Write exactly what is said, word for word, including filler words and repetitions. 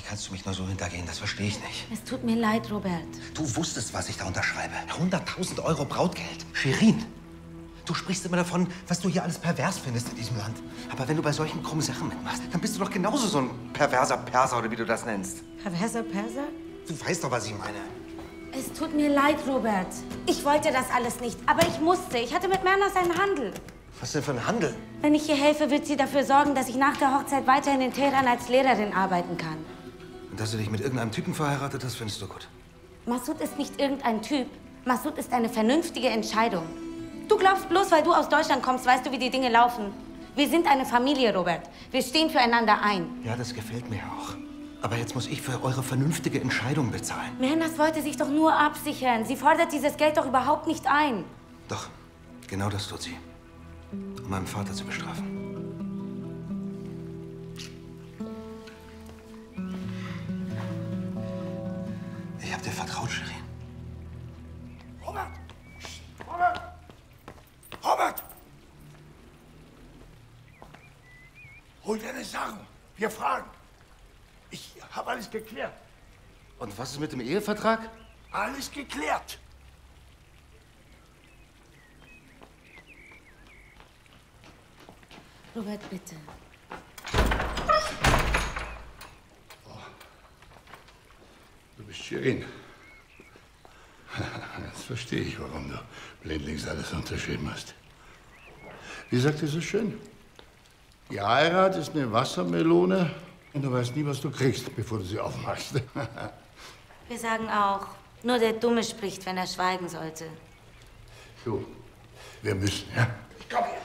kannst du mich nur so hintergehen? Das verstehe ich nicht. Es tut mir leid, Robert. Du wusstest, was ich da unterschreibe. hunderttausend Euro Brautgeld. Shirin, du sprichst immer davon, was du hier alles pervers findest in diesem Land. Aber wenn du bei solchen krummen Sachen mitmachst, dann bist du doch genauso so ein perverser Perser oder wie du das nennst. Perverser Perser? Du weißt doch, was ich meine. Es tut mir leid, Robert. Ich wollte das alles nicht, aber ich musste. Ich hatte mit Mernas einen Handel. Was denn für ein Handel? Wenn ich ihr helfe, wird sie dafür sorgen, dass ich nach der Hochzeit weiterhin in Teheran als Lehrerin arbeiten kann. Und dass du dich mit irgendeinem Typen verheiratet hast, findest du gut. Masud ist nicht irgendein Typ. Masud ist eine vernünftige Entscheidung. Du glaubst bloß, weil du aus Deutschland kommst, weißt du, wie die Dinge laufen. Wir sind eine Familie, Robert. Wir stehen füreinander ein. Ja, das gefällt mir auch. Aber jetzt muss ich für eure vernünftige Entscheidung bezahlen. Mernas wollte sich doch nur absichern. Sie fordert dieses Geld doch überhaupt nicht ein. Doch, genau das tut sie. Um meinen Vater zu bestrafen. Ich hab dir vertraut, Shirin. Robert! Robert! Robert! Hol deine Sachen. Wir fragen. Ich habe alles geklärt. Und was ist mit dem Ehevertrag? Alles geklärt. Robert, bitte. Oh. Du bist Shirin. Jetzt verstehe ich, warum du blindlings alles unterschrieben hast. Wie sagt ihr so schön? Die Heirat ist eine Wassermelone und du weißt nie, was du kriegst, bevor du sie aufmachst. Wir sagen auch, nur der Dumme spricht, wenn er schweigen sollte. So, wir müssen, ja? Ich komme her.